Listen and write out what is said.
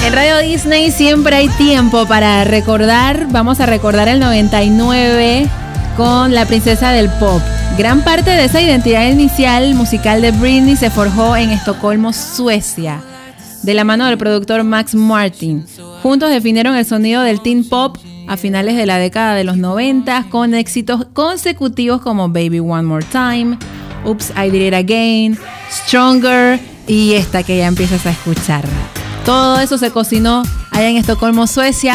En Radio Disney siempre hay tiempo para recordar. Vamos a recordar el 99 con La Princesa del Pop. Gran parte de esa identidad inicial musical de Britney se forjó en Estocolmo, Suecia, de la mano del productor Max Martin. Juntos definieron el sonido del teen pop a finales de la década de los 90 con éxitos consecutivos como Baby One More Time, Oops, I Did It Again, Stronger y esta que ya empiezas a escuchar. Todo eso se cocinó allá en Estocolmo, Suecia.